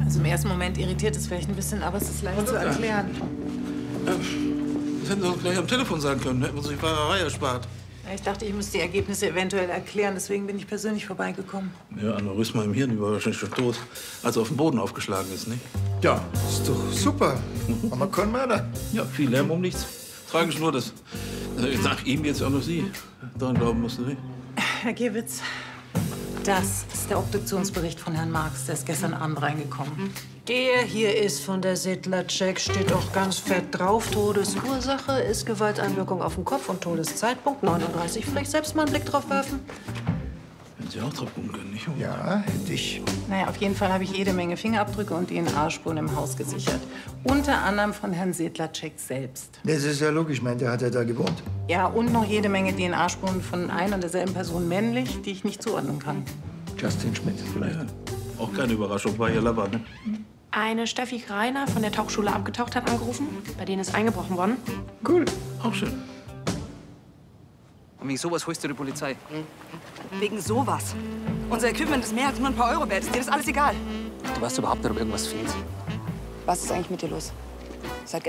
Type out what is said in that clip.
Also im ersten Moment irritiert es vielleicht ein bisschen, aber es ist leicht zu erklären. Das hätten Sie uns gleich am Telefon sagen können. Hätten wir uns die Fahrerei erspart. Ja, ich dachte, ich muss die Ergebnisse eventuell erklären, deswegen bin ich persönlich vorbeigekommen. Ja, Aneurysma im Hirn, die war wahrscheinlich schon tot, als er auf dem Boden aufgeschlagen ist, nicht? Ja, ist doch super. Aber kann man da. Ja, viel Lärm um nichts. Tragisch nur, dass nach ihm jetzt auch noch Sie daran glauben musste, nicht? Herr Giewitz, das ist der Obduktionsbericht von Herrn Marx. Der ist gestern Abend reingekommen. Der hier ist von der Sedlacek, steht auch ganz fett drauf. Todesursache ist Gewalteinwirkung auf den Kopf und Todeszeitpunkt 39. Vielleicht selbst mal einen Blick drauf werfen. Hätten Sie auch drauf gucken können, nicht? Ja, hätte ich. Naja, auf jeden Fall habe ich jede Menge Fingerabdrücke und DNA-Spuren im Haus gesichert. Unter anderem von Herrn Sedlacek selbst. Das ist ja logisch, meint der hat ja da gewohnt. Ja, und noch jede Menge DNA-Spuren von einer und derselben Person männlich, die ich nicht zuordnen kann. Justin Schmidt vielleicht. Ja, auch keine Überraschung, war Ihr Lover, ne? Eine Steffi Greiner von der Tauchschule abgetaucht hat angerufen. Bei denen ist eingebrochen worden. Cool, auch schön. Und wegen sowas holst du die Polizei. Wegen sowas. Unser Equipment ist mehr als nur ein paar Euro wert. Ist dir das alles egal? Du weißt überhaupt nicht, ob irgendwas fehlt. Was ist eigentlich mit dir los?